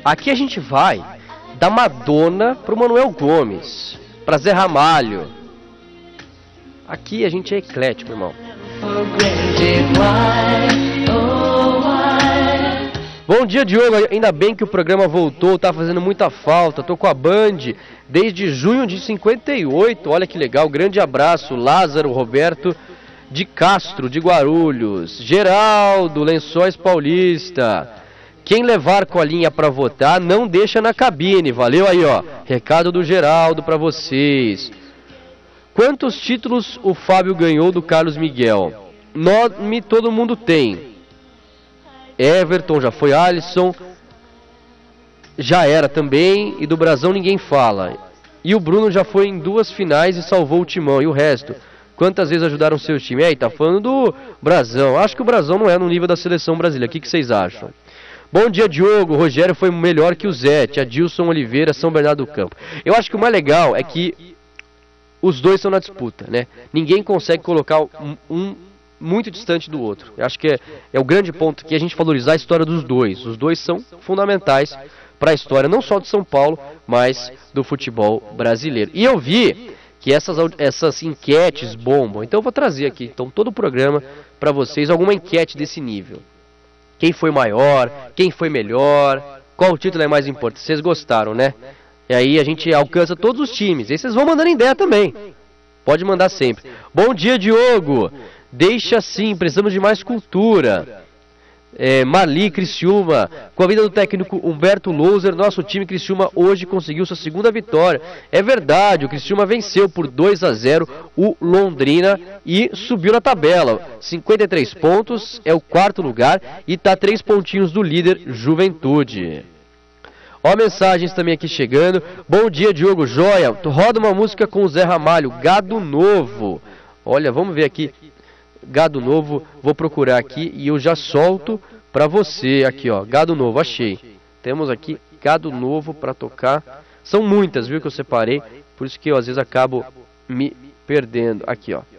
Aqui a gente vai da Madonna pro Manuel Gomes, pra Zé Ramalho. Aqui a gente é eclético, irmão. Bom dia, Diogo. Ainda bem que o programa voltou, tá fazendo muita falta. Tô com a Band desde junho de 58. Olha que legal. Grande abraço, Lázaro Roberto de Castro, de Guarulhos. Geraldo, Lençóis Paulista. Quem levar colinha pra votar, não deixa na cabine. Valeu aí, ó. Recado do Geraldo pra vocês. Quantos títulos o Fábio ganhou do Carlos Miguel? Nome todo mundo tem. Everton, já foi. Alisson, já era também. E do Brasão ninguém fala. E o Bruno já foi em 2 finais e salvou o Timão. E o resto? Quantas vezes ajudaram seus times? Aí, tá falando do Brasão. Acho que o Brasão não é no nível da seleção brasileira. O que vocês acham? Bom dia, Diogo. O Rogério foi melhor que o Zete. Adilson Oliveira, São Bernardo do Campo. Eu acho que o mais legal é que os dois estão na disputa, né? Ninguém consegue colocar um muito distante do outro. Eu acho que é o grande ponto que a gente valorizar a história dos dois. Os dois são fundamentais para a história, não só de São Paulo, mas do futebol brasileiro. E eu vi que essas enquetes bombam, então eu vou trazer aqui, então, todo o programa para vocês, alguma enquete desse nível. Quem foi maior, quem foi melhor, qual título é mais importante. Vocês gostaram, né? E aí a gente alcança todos os times. E vocês vão mandando ideia também. Pode mandar sempre. Bom dia, Diogo. Deixa assim, precisamos de mais cultura. Marli, Criciúma, com a vida do técnico Humberto Louser, nosso time Criciúma hoje conseguiu sua 2ª vitória. É verdade, o Criciúma venceu por 2-0 o Londrina e subiu na tabela. 53 pontos, é o 4º lugar e está 3 pontinhos do líder Juventude. Ó, mensagens também aqui chegando. Bom dia, Diogo. Joia, roda uma música com o Zé Ramalho, Gado Novo. Olha, vamos ver aqui. Gado Novo, vou procurar aqui e eu já solto pra você aqui, ó. Gado Novo, achei. Temos aqui Gado Novo pra tocar. São muitas, viu, que eu separei. Por isso que eu às vezes acabo me perdendo. Aqui, ó.